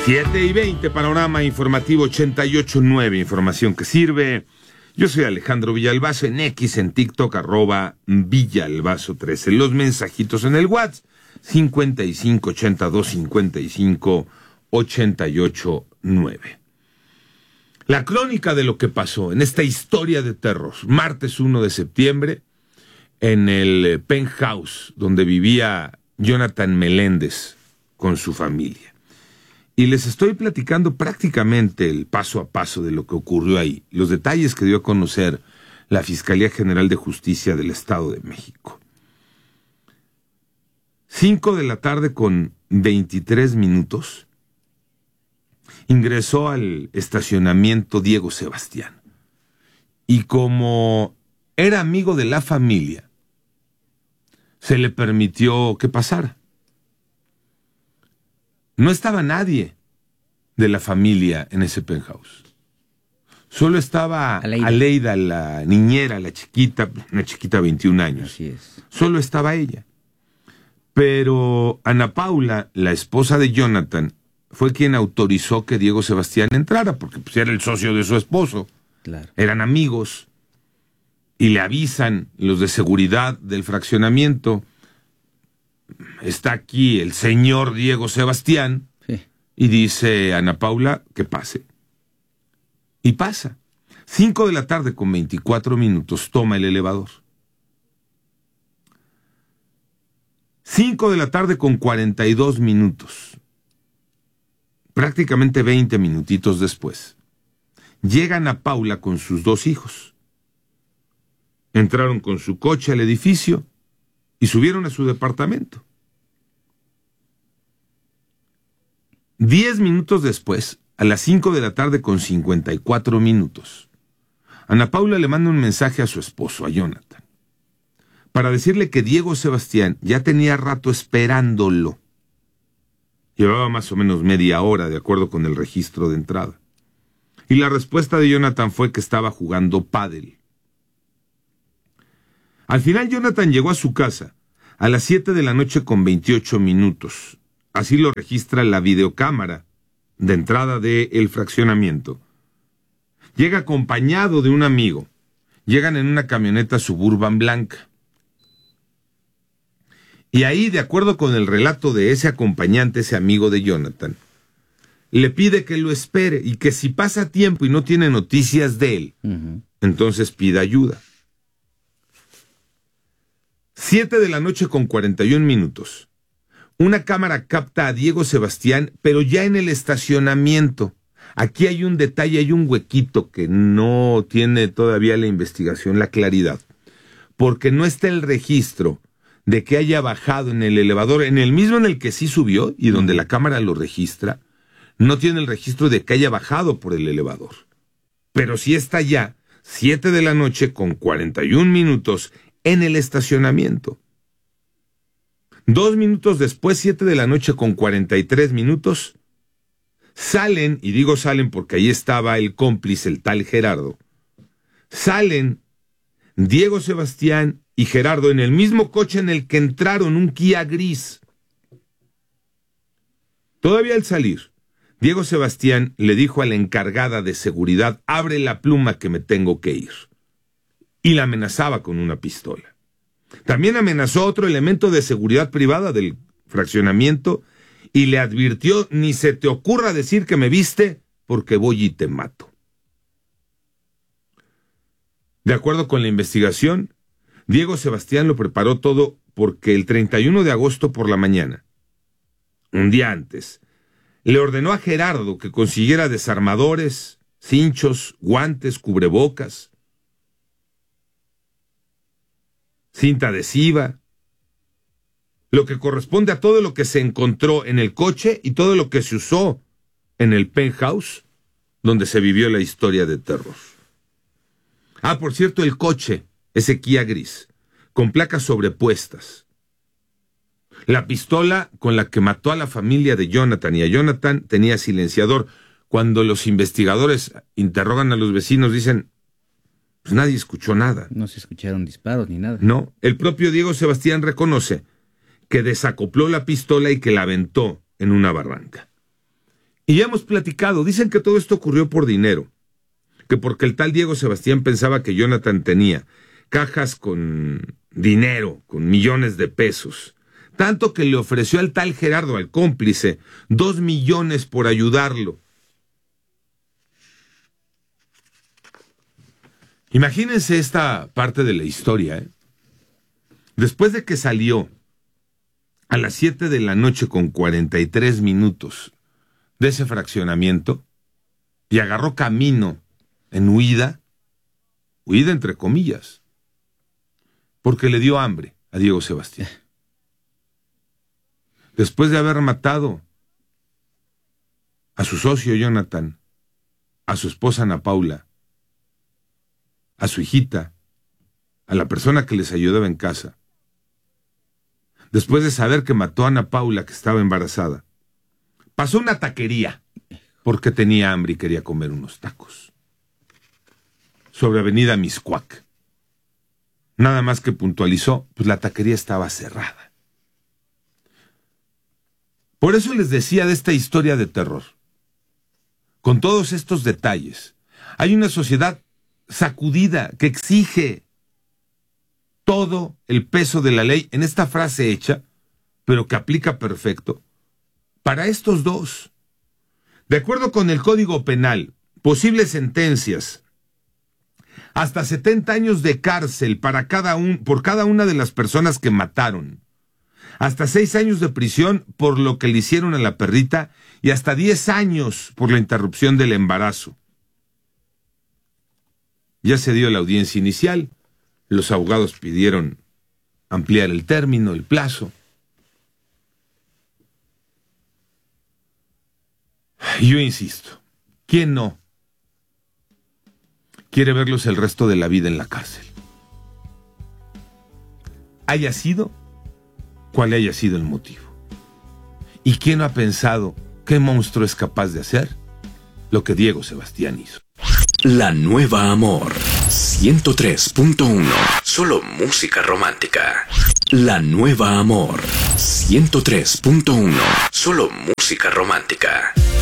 7:20, panorama informativo 88.9, información que sirve. Yo soy Alejandro Villalbazo, en X, en TikTok, @Villalbazo13. Los mensajitos en el WhatsApp, 5582-52-88-9. La crónica de lo que pasó en esta historia de terror, martes 1 de septiembre, en el penthouse donde vivía Jonathan Meléndez con su familia. Y les estoy platicando prácticamente el paso a paso de lo que ocurrió ahí, los detalles que dio a conocer la Fiscalía General de Justicia del Estado de México. 5:23 ingresó al estacionamiento Diego Sebastián. Y como era amigo de la familia, se le permitió que pasara. No estaba nadie de la familia en ese penthouse. Solo estaba Aleida, la niñera, la chiquita, una chiquita de 21 años. Así es. Solo estaba ella. Pero Ana Paula, la esposa de Jonathan, fue quien autorizó que Diego Sebastián entrara, porque pues, era el socio de su esposo. Claro. Eran amigos. Y le avisan los de seguridad del fraccionamiento: está aquí el señor Diego Sebastián. Sí. Y dice Ana Paula que pase. Y pasa. 5:24 toma el elevador. 5:42, prácticamente 20 minutitos después, llega Ana Paula con sus 2 hijos. Entraron con su coche al edificio y subieron a su departamento. 10 minutos después, a las 5:54, Ana Paula le manda un mensaje a su esposo, a Jonathan, para decirle que Diego Sebastián ya tenía rato esperándolo. Llevaba más o menos media hora, de acuerdo con el registro de entrada. Y la respuesta de Jonathan fue que estaba jugando pádel. Al final Jonathan llegó a su casa a las 7:28. Así lo registra la videocámara de entrada del fraccionamiento. Llega acompañado de un amigo. Llegan en una camioneta Suburban blanca. Y ahí, de acuerdo con el relato de ese acompañante, ese amigo de Jonathan, le pide que lo espere y que si pasa tiempo y no tiene noticias de él, entonces pida ayuda. 7:41. Una cámara capta a Diego Sebastián, pero ya en el estacionamiento. Aquí hay un detalle, hay un huequito que no tiene todavía la investigación, la claridad, porque no está el registro de que haya bajado en el elevador, en el mismo en el que sí subió y donde la cámara lo registra, no tiene el registro de que haya bajado por el elevador. Pero sí está ya, 7:41, en el estacionamiento. 2 minutos después, 7:43, salen, y digo salen porque ahí estaba el cómplice, el tal Gerardo. Salen Diego Sebastián y Gerardo en el mismo coche en el que entraron, un Kia gris. Todavía al salir, Diego Sebastián le dijo a la encargada de seguridad: abre la pluma que me tengo que ir. Y la amenazaba con una pistola. También amenazó a otro elemento de seguridad privada del fraccionamiento y le advirtió: ni se te ocurra decir que me viste, porque voy y te mato. De acuerdo con la investigación, Diego Sebastián lo preparó todo porque el 31 de agosto por la mañana, un día antes, le ordenó a Gerardo que consiguiera desarmadores, cinchos, guantes, cubrebocas, cinta adhesiva, lo que corresponde a todo lo que se encontró en el coche y todo lo que se usó en el penthouse donde se vivió la historia de terror. Ah, por cierto, el coche, ese Kia gris, con placas sobrepuestas. La pistola con la que mató a la familia de Jonathan y a Jonathan tenía silenciador. Cuando los investigadores interrogan a los vecinos, dicen: pues nadie escuchó nada. No se escucharon disparos ni nada. No, el propio Diego Sebastián reconoce que desacopló la pistola y que la aventó en una barranca. Y ya hemos platicado, dicen que todo esto ocurrió por dinero, que porque el tal Diego Sebastián pensaba que Jonathan tenía cajas con dinero, con millones de pesos, tanto que le ofreció al tal Gerardo, al cómplice, 2 millones por ayudarlo. Imagínense esta parte de la historia, ¿eh? Después de que salió a las 7 de la noche con 43 minutos de ese fraccionamiento y agarró camino en huida entre comillas, porque le dio hambre a Diego Sebastián. Después de haber matado a su socio Jonathan, a su esposa Ana Paula, a su hijita, a la persona que les ayudaba en casa, después de saber que mató a Ana Paula, que estaba embarazada, pasó a una taquería porque tenía hambre y quería comer unos tacos. Sobre Avenida Mixcoac. Nada más que puntualizó, pues la taquería estaba cerrada. Por eso les decía de esta historia de terror. Con todos estos detalles, hay una sociedad sacudida que exige todo el peso de la ley en esta frase hecha, pero que aplica perfecto, para estos dos. De acuerdo con el Código Penal, posibles sentencias hasta 70 años de cárcel por cada una de las personas que mataron, hasta 6 años de prisión por lo que le hicieron a la perrita y hasta 10 años por la interrupción del embarazo. Ya se dio la audiencia inicial, los abogados pidieron ampliar el término, el plazo. Y yo insisto, ¿quién no quiere verlos el resto de la vida en la cárcel? Haya sido cual haya sido el motivo. ¿Y quién no ha pensado qué monstruo es capaz de hacer lo que Diego Sebastián hizo? La Nueva Amor 103.1. Solo música romántica. La Nueva Amor 103.1. Solo música romántica.